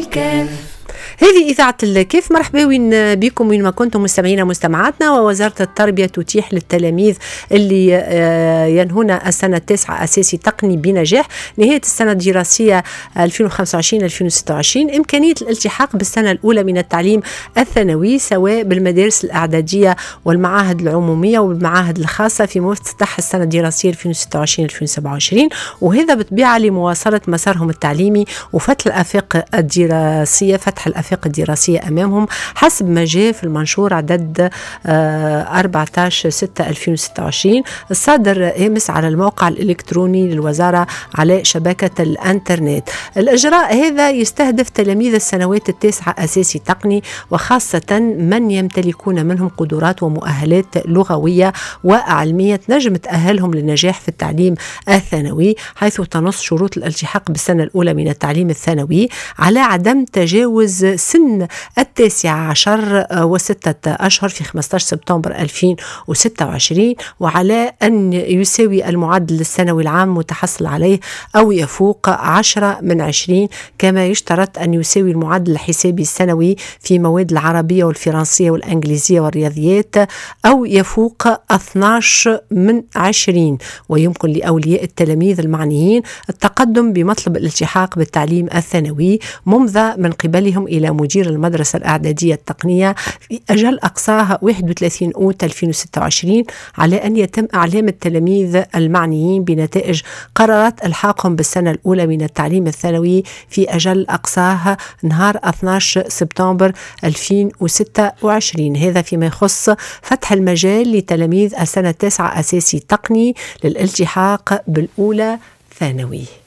الكاف. هذه إذاعة الكيف. مرحبا بكم وين ما كنتم مستمعينا مستمعاتنا. ووزارة التربية تتيح للتلاميذ اللي ينهون السنة التاسعة أساسي تقني بنجاح نهاية السنة الدراسية 2025-2026 إمكانية الالتحاق بالسنة الأولى من التعليم الثانوي سواء بالمدارس الإعدادية والمعاهد العمومية والمعاهد الخاصة في مفتتح السنة الدراسية 2026-2027، وهذا بطبيعة لمواصلة مسارهم التعليمي وفتح الآفاق الدراسية أمامهم حسب ما جاء في المنشور عدد 14/6/2026 الصادر أمس على الموقع الإلكتروني للوزارة على شبكة الإنترنت. الإجراء هذا يستهدف تلاميذ السنوات التاسعة أساسي تقني، وخاصة من يمتلكون منهم قدرات ومؤهلات لغوية وعلمية تنجم تأهلهم للنجاح في التعليم الثانوي، حيث تنص شروط الالتحاق بالسنة الأولى من التعليم الثانوي على عدم تجاوز سن 19 و6 أشهر في 15 سبتمبر 2026، وعلى أن يساوي المعدل السنوي العام متحصل عليه أو يفوق 10 من 20، كما يشترط أن يساوي المعدل الحسابي السنوي في مواد العربية والفرنسية والإنجليزية والرياضيات أو يفوق 12 من 20. ويمكن لأولياء التلاميذ المعنيين التقدم بمطلب الالتحاق بالتعليم الثانوي ممضى من قبلهم إلى مدير المدرسة الإعدادية التقنية في أجل أقصاها 31 أوت 2026 على أن يتم إعلام التلاميذ المعنيين بنتائج قرارات إلحاقهم بالسنة الأولى من التعليم الثانوي في أجل أقصاها نهار 12 سبتمبر 2026. هذا فيما يخص فتح المجال لتلاميذ السنة التاسعة أساسي تقني للالتحاق بالأولى ثانوي.